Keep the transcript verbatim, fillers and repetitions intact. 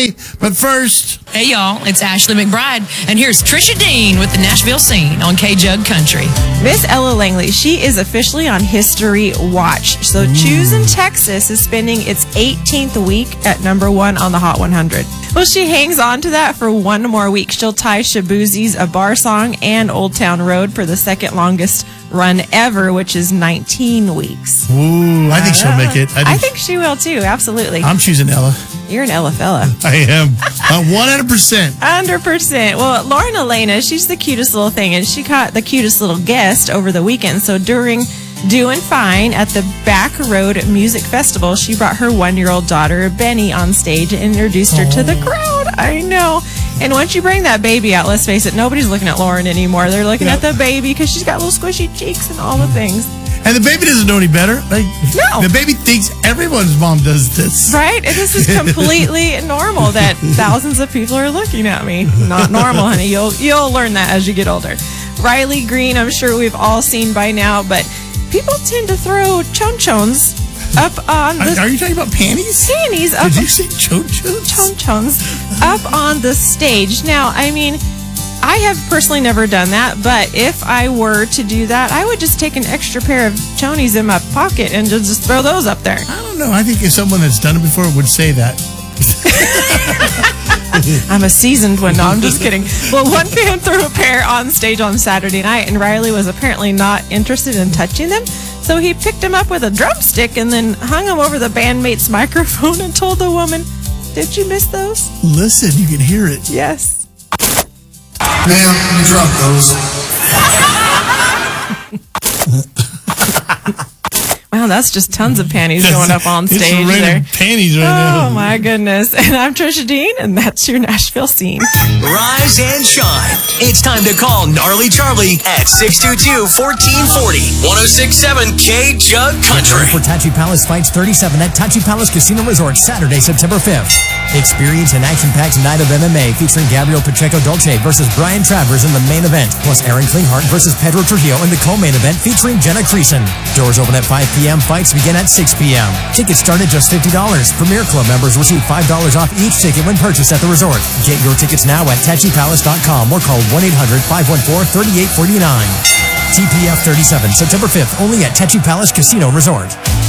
Langley. But first... Hey, y'all. It's Ashley McBride. And here's Trisha Dean with the Nashville Scene on K-Jug Country. Miss Ella Langley, she is officially on History Watch. So Ooh. Choosing Texas is spending its eighteenth week at number one on the Hot one hundred. Well, she hangs on to that for one more week. She'll tie Shaboozie's A Bar Song and Old Town Road for the second longest run ever, which is nineteen weeks. Ooh, I think she'll make it. I think, I think she will too, absolutely. I'm choosing Ella. You're an Ella fella. I am. Uh, one hundred percent. one hundred percent. Well, Lauren Elena, she's the cutest little thing, and she caught the cutest little guest over the weekend. So during Doing Fine at the Back Road Music Festival, she brought her one-year-old daughter, Benny, on stage and introduced her oh. to the crowd. I know. And once you bring that baby out, let's face it, nobody's looking at Lauren anymore. They're looking yep. at the baby because she's got little squishy cheeks and all the things. And the baby doesn't know any better. Like, no. The baby thinks everyone's mom does this. Right? And this is completely normal that thousands of people are looking at me. Not normal, honey. You'll you'll learn that as you get older. Riley Green, I'm sure we've all seen by now, but people tend to throw chon-chons up on the... Are, are you talking about panties? Panties. Up, Did you say chon-chons? Chon-chons. Up on the stage. Now, I mean... I have personally never done that, but if I were to do that, I would just take an extra pair of chonies in my pocket and just, just throw those up there. I don't know. I think if someone that's done it before would say that. I'm a seasoned one. No, I'm just kidding. Well, one fan threw a pair on stage on Saturday night, and Riley was apparently not interested in touching them. So he picked them up with a drumstick and then hung them over the bandmate's microphone and told the woman, "Did you miss those?" Listen, you can hear it. Yes. Ma'am, you dropped those. Wow, that's just tons of panties that's, going up on stage it's there. Panties right oh, now. Oh my goodness. And I'm Trisha Dean, and that's your Nashville Scene. Rise and shine. It's time to call Gnarly Charlie at six two two, one four zero zero, ten sixty-seven K-Jug Country. For Tachi Palace Fights thirty-seven at Tachi Palace Casino Resort, Saturday, September fifth. Experience an action-packed night of M M A featuring Gabriel Pacheco Dolce versus Brian Travers in the main event, plus Aaron Klinghardt versus Pedro Trujillo in the co-main event featuring Jenna Creason. Doors open at five p.m. Fights begin at six p.m. Tickets start at just fifty dollars. Premier Club members receive five dollars off each ticket when purchased at the resort. Get your tickets now at tachi palace dot com or call one eight hundred, five one four, three eight four nine. T P F thirty-seven, September fifth, only at Tachi Palace Casino Resort.